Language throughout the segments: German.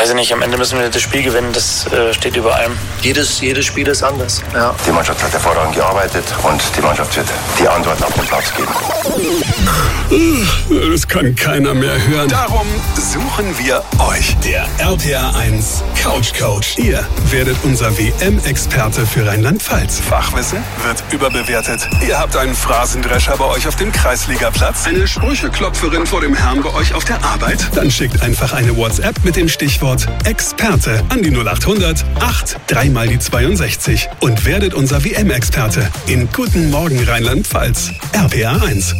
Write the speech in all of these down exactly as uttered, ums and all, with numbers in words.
weiß ich nicht, am Ende müssen wir das Spiel gewinnen, das äh, steht über allem. Jedes, jedes Spiel ist anders. Ja. Die Mannschaft hat hervorragend gearbeitet und die Mannschaft wird die Antworten auf den Platz geben. Das kann keiner mehr hören. Darum suchen wir euch. Der R P R eins Couch Coach. Ihr werdet unser W M-Experte für Rheinland-Pfalz. Fachwissen wird überbewertet. Ihr habt einen Phrasendrescher bei euch auf dem Kreisligaplatz. Eine Sprücheklopferin vor dem Herrn bei euch auf der Arbeit? Dann schickt einfach eine WhatsApp mit dem Stichwort Experte an die null acht hundert acht drei mal die zweiundsechzig und werdet unser W M-Experte in Guten Morgen Rheinland-Pfalz. R P R eins.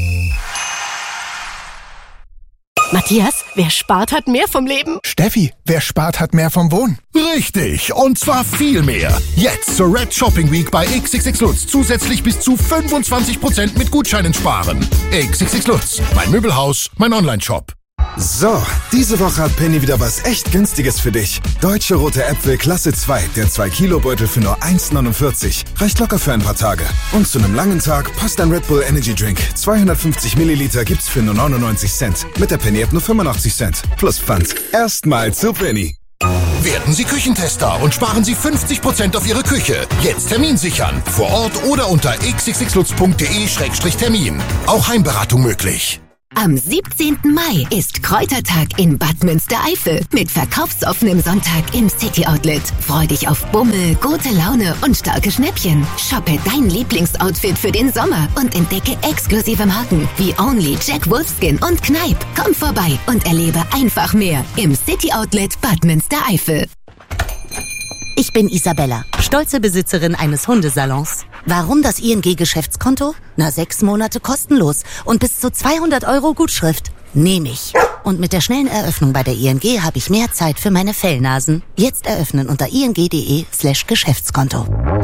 Matthias, wer spart, hat mehr vom Leben. Steffi, wer spart, hat mehr vom Wohnen. Richtig, und zwar viel mehr. Jetzt zur Red Shopping Week bei X X X Lutz zusätzlich bis zu fünfundzwanzig Prozent mit Gutscheinen sparen. X X X Lutz, mein Möbelhaus, mein Online-Shop. So, diese Woche hat Penny wieder was echt Günstiges für dich. Deutsche rote Äpfel Klasse zwei, der zwei Kilo Beutel für nur eins neunundvierzig. Reicht locker für ein paar Tage. Und zu einem langen Tag passt ein Red Bull Energy Drink. zweihundertfünfzig Milliliter gibt's für nur neunundneunzig Cent. Mit der Penny App nur fünfundachtzig Cent. Plus Pfand. Erstmal zu Penny. Werden Sie Küchentester und sparen Sie fünfzig Prozent auf Ihre Küche. Jetzt Termin sichern. Vor Ort oder unter x x x lutz punkt de Schrägstrich Termin. Auch Heimberatung möglich. Am siebzehnten Mai ist Kräutertag in Bad Münstereifel mit verkaufsoffenem Sonntag im City Outlet. Freu dich auf Bummel, gute Laune und starke Schnäppchen. Shoppe dein Lieblingsoutfit für den Sommer und entdecke exklusive Marken wie Only, Jack Wolfskin und Kneipp. Komm vorbei und erlebe einfach mehr im City Outlet Bad Münstereifel. Ich bin Isabella, stolze Besitzerin eines Hundesalons. Warum das I N G-Geschäftskonto? Na, sechs Monate kostenlos und bis zu zweihundert Euro Gutschrift. Nehme ich. Und mit der schnellen Eröffnung bei der I N G habe ich mehr Zeit für meine Fellnasen. Jetzt eröffnen unter ing.de slash Geschäftskonto.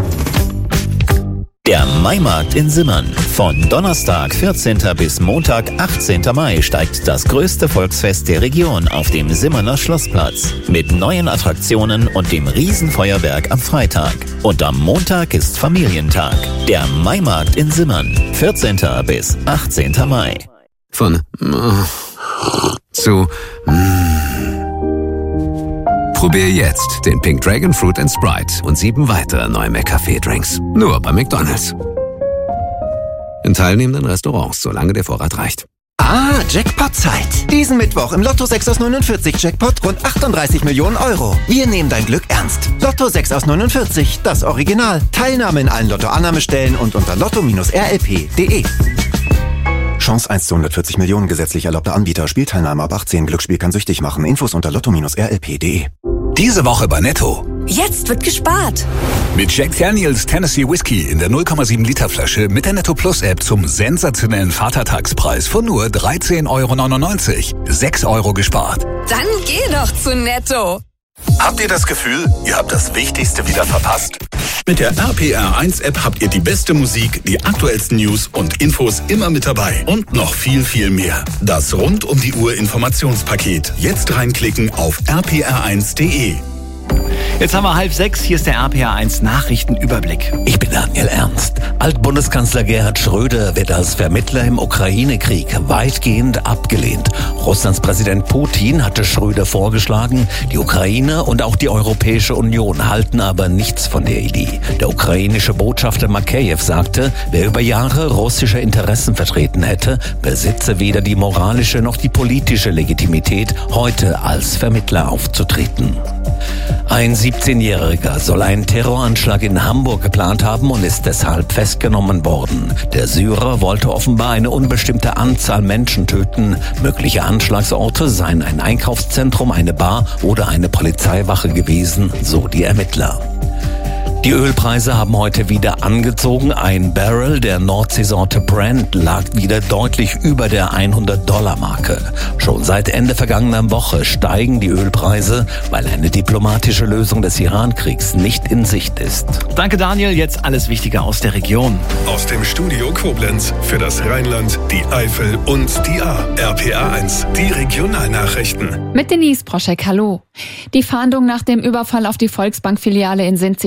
Der Maimarkt in Simmern. Von Donnerstag, vierzehnten bis Montag, achtzehnten Mai steigt das größte Volksfest der Region auf dem Simmerner Schlossplatz. Mit neuen Attraktionen und dem Riesenfeuerwerk am Freitag. Und am Montag ist Familientag. Der Maimarkt in Simmern. vierzehnten bis achtzehnten Mai. Von zu Probier jetzt den Pink Dragon Fruit and Sprite und sieben weitere neue McCafé-Drinks. Nur bei McDonald's. In teilnehmenden Restaurants, solange der Vorrat reicht. Ah, Jackpot-Zeit. Diesen Mittwoch im Lotto sechs aus neunundvierzig Jackpot rund achtunddreißig Millionen Euro. Wir nehmen dein Glück ernst. Lotto sechs aus neunundvierzig, das Original. Teilnahme in allen Lotto-Annahmestellen und unter lotto Bindestrich r l p punkt d e. Chance eins zu hundertvierzig Millionen, gesetzlich erlaubter Anbieter. Spielteilnahme ab achtzehn. Glücksspiel kann süchtig machen. Infos unter lotto Bindestrich r l p punkt d e. Diese Woche bei Netto. Jetzt wird gespart. Mit Jack Daniels Tennessee Whiskey in der null Komma sieben Liter Flasche mit der Netto Plus App zum sensationellen Vatertagspreis von nur dreizehn Euro neunundneunzig. sechs Euro gespart. Dann geh doch zu Netto. Habt ihr das Gefühl, ihr habt das Wichtigste wieder verpasst? Mit der R P R eins App habt ihr die beste Musik, die aktuellsten News und Infos immer mit dabei. Und noch viel, viel mehr. Das rund um die Uhr Informationspaket. Jetzt reinklicken auf r p r eins punkt d e. Jetzt haben wir halb sechs, hier ist der R P R eins Nachrichtenüberblick. Ich bin Daniel Ernst. Altbundeskanzler Gerhard Schröder wird als Vermittler im Ukraine-Krieg weitgehend abgelehnt. Russlands Präsident Putin hatte Schröder vorgeschlagen. Die Ukraine und auch die Europäische Union halten aber nichts von der Idee. Der ukrainische Botschafter Makeyev sagte, wer über Jahre russische Interessen vertreten hätte, besitze weder die moralische noch die politische Legitimität, heute als Vermittler aufzutreten. Ein siebzehnjähriger soll einen Terroranschlag in Hamburg geplant haben und ist deshalb festgenommen worden. Der Syrer wollte offenbar eine unbestimmte Anzahl Menschen töten. Mögliche Anschlagsorte seien ein Einkaufszentrum, eine Bar oder eine Polizeiwache gewesen, so die Ermittler. Die Ölpreise haben heute wieder angezogen. Ein Barrel der Nordseesorte Brent lag wieder deutlich über der hundert-Dollar-Marke. Schon seit Ende vergangener Woche steigen die Ölpreise, weil eine diplomatische Lösung des Iran-Kriegs nicht in Sicht ist. Danke Daniel, jetzt alles Wichtige aus der Region. Aus dem Studio Koblenz für das Rheinland, die Eifel und die A. R P R eins, die Regionalnachrichten. Mit Denise Proschek, hallo. Die Fahndung nach dem Überfall auf die Volksbank-Filiale in Sinzig läuft.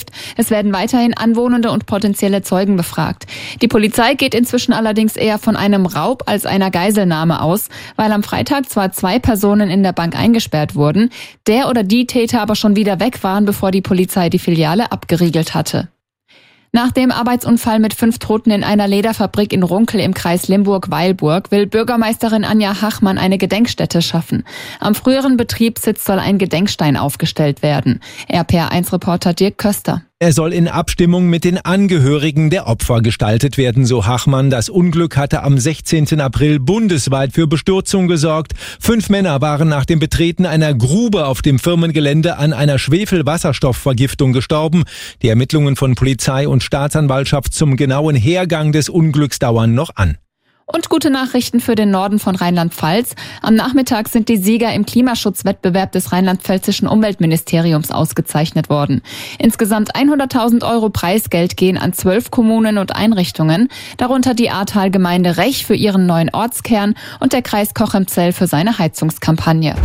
läuft. Es werden weiterhin Anwohnende und potenzielle Zeugen befragt. Die Polizei geht inzwischen allerdings eher von einem Raub als einer Geiselnahme aus, weil am Freitag zwar zwei Personen in der Bank eingesperrt wurden, der oder die Täter aber schon wieder weg waren, bevor die Polizei die Filiale abgeriegelt hatte. Nach dem Arbeitsunfall mit fünf Toten in einer Lederfabrik in Runkel im Kreis Limburg-Weilburg will Bürgermeisterin Anja Hachmann eine Gedenkstätte schaffen. Am früheren Betriebssitz soll ein Gedenkstein aufgestellt werden. R P R eins Reporter Dirk Köster. Er soll in Abstimmung mit den Angehörigen der Opfer gestaltet werden, so Hachmann. Das Unglück hatte am sechzehnten April bundesweit für Bestürzung gesorgt. Fünf Männer waren nach dem Betreten einer Grube auf dem Firmengelände an einer Schwefelwasserstoffvergiftung gestorben. Die Ermittlungen von Polizei und Staatsanwaltschaft zum genauen Hergang des Unglücks dauern noch an. Und gute Nachrichten für den Norden von Rheinland-Pfalz. Am Nachmittag sind die Sieger im Klimaschutzwettbewerb des rheinland-pfälzischen Umweltministeriums ausgezeichnet worden. Insgesamt hunderttausend Euro Preisgeld gehen an zwölf Kommunen und Einrichtungen, darunter die Ahrtal-Gemeinde Rech für ihren neuen Ortskern und der Kreis Cochem-Zell für seine Heizungskampagne.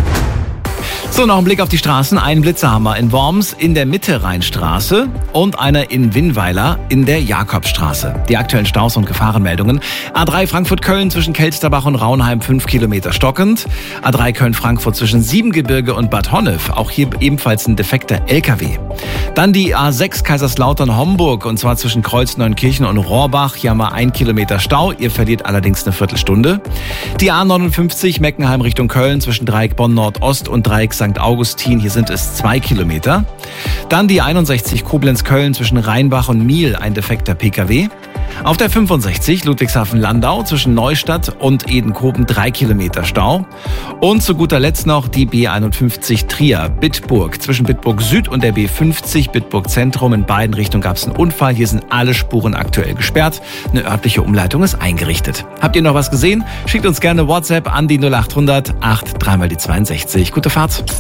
So, noch ein Blick auf die Straßen. Einen Blitzer haben wir in Worms in der Mitte-Rheinstraße und einer in Winnweiler in der Jakobstraße. Die aktuellen Staus und Gefahrenmeldungen. A drei Frankfurt-Köln zwischen Kelsterbach und Raunheim fünf Kilometer stockend. A drei Köln-Frankfurt zwischen Siebengebirge und Bad Honnef. Auch hier ebenfalls ein defekter L K W. Dann die A sechs Kaiserslautern-Homburg und zwar zwischen Kreuzneunkirchen und Rohrbach. Hier haben wir ein Kilometer Stau. Ihr verliert allerdings eine Viertelstunde. Die A neunundfünfzig Meckenheim Richtung Köln zwischen Dreieck Bonn Nordost und Dreieck Sankt Augustin, hier sind es zwei Kilometer. Dann die einundsechzig Koblenz-Köln zwischen Rheinbach und Miel, ein defekter P K W. Auf der fünfundsechzig Ludwigshafen-Landau zwischen Neustadt und Edenkoben drei Kilometer Stau. Und zu guter Letzt noch die B einundfünfzig Trier-Bitburg. Zwischen Bitburg Süd und der B fünfzig Bitburg Zentrum in beiden Richtungen gab es einen Unfall. Hier sind alle Spuren aktuell gesperrt. Eine örtliche Umleitung ist eingerichtet. Habt ihr noch was gesehen? Schickt uns gerne WhatsApp an die null acht hundert acht drei mal die zweiundsechzig. Gute Fahrt.